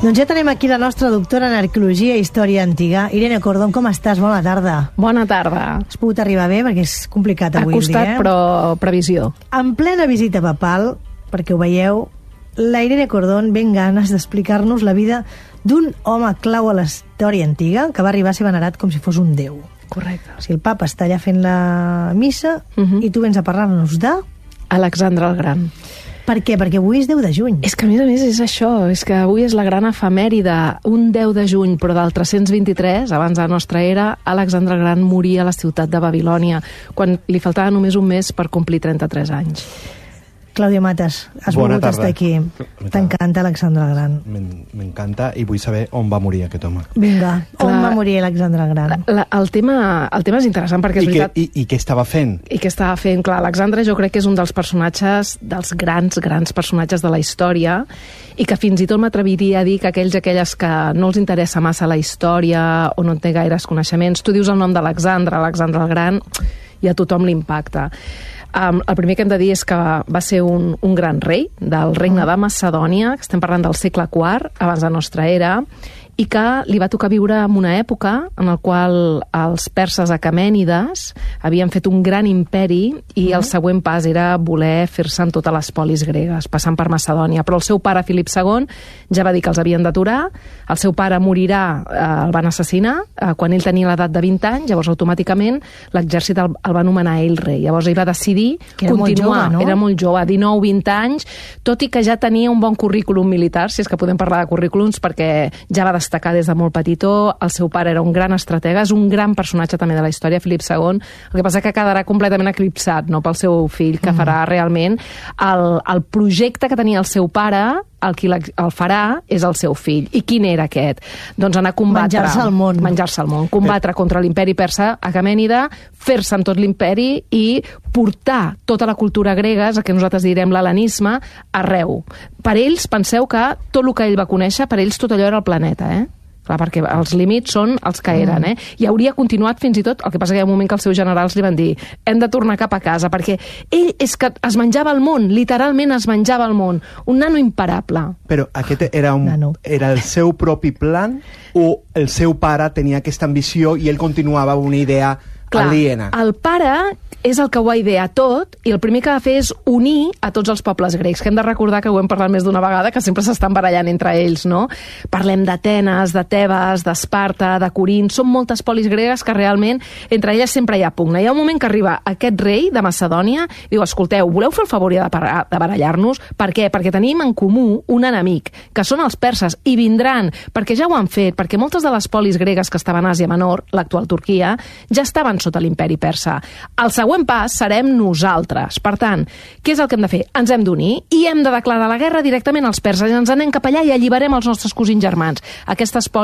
Doncs ja tenim aquí la nostra doctora en arqueologia i història antiga. Irene Cordón, com estàs? Bona tarda. Bona tarda. Has pogut arribar bé? Perquè és complicat avui el dia. Ha costat, però previsió. En plena visita papal, perquè ho veieu, la Irene Cordón ve amb ganes d'explicar-nos la vida d'un home clau a la història antiga que va arribar a ser venerat com si fos un déu. Correcte. O sigui, el papa està allà fent la missa i tu vens a parlar-nos de... Alexandre el Gran. Per què? Perquè avui és 10 de juny. És que, a més, és això. És que avui és la gran efemèride. Un 10 de juny, però del 323, abans de la nostra era, Alexandre el Gran moria a la ciutat de Babilònia, quan li faltava només un mes per complir 33 anys. Claudio Matas, has volgut estar aquí. T'encanta Alexandre el Gran. M'encanta i vull saber on va morir aquest home. Vinga, on va morir Alexandre el Gran? El tema és interessant perquè és veritat... I què estava fent? I què estava fent? Clar, Alexandre jo crec que és un dels personatges, dels grans personatges de la història, i que fins i tot m'atreviria a dir que aquells i aquelles que no els interessa massa la història o no en té gaires coneixements, tu dius el nom d'Alexandre, Alexandre el Gran, i a tothom l'impacta. El primer que hem de dir és que va ser un gran rei del regne de Macedònia, que estem parlant del segle IV, abans de la nostra era, i que li va tocar viure en una època en la qual els perses aquemènides havien fet un gran imperi i el següent pas era voler fer-se amb totes les polis gregues, passant per Macedònia. Però el seu pare, Filip II, ja va dir que els havien d'aturar, el seu pare morirà, el van assassinar, quan ell tenia l'edat de 20 anys, llavors automàticament l'exèrcit el va nomenar ell rei. Llavors ell va decidir continuar. Era molt jove, 19-20 anys, tot i que ja tenia un bon currículum militar, si és que podem parlar de currículums, perquè ja va destacar des de molt petitó, el seu pare era un gran estratega, és un gran personatge també de la història, Filip II, el que passa que quedarà completament eclipsat, no, pel seu fill, que farà realment el projecte que tenia el seu pare, el qui el farà és el seu fill. I quin era aquest? Doncs anar a combatre... Menjar-se el món. Combatre contra l'imperi persa aquemènida, fer-se amb tot l'imperi i portar tota la cultura grega, el que nosaltres direm l'hel·lenisme, arreu. Per ells, penseu que tot el que ell va conèixer, per ells tot allò era el planeta, Clar, perquè els límits són els que eren, I hauria continuat fins i tot, el que passa que hi ha un moment que els seus generals li van dir hem de tornar cap a casa, perquè ell és que es menjava el món, literalment es menjava el món, un nano imparable. Però aquest era el seu propi plan o el seu pare tenia aquesta ambició i ell continuava amb una idea aliena? El pare és el que ho va idear tot i el primer que va fer és unir a tots els pobles grecs, que hem de recordar que ho hem parlat més d'una vegada, que sempre s'estan barallant entre ells, no? Parlem d'Atenes, de Tebes, d'Esparta, de Corint, són moltes polis gregues que realment entre elles sempre hi ha pugna. Hi ha un moment que arriba aquest rei de Macedònia i diu, escolteu, voleu fer el favor de barallar-nos? Per què? Perquè tenim en comú un enemic, que són els perses, i vindran, perquè ja ho han fet, perquè moltes de les polis gregues que estaven a Àsia Menor, l'actual Turquia, ja estaven sota l'imperi persa. El següent pas serem nosaltres. Per tant, què és el que hem de fer? Ens hem d'unir i hem de declarar la guerra directament als perses. Ens anem cap allà i alliberem els nostres cosins germans. Aquestes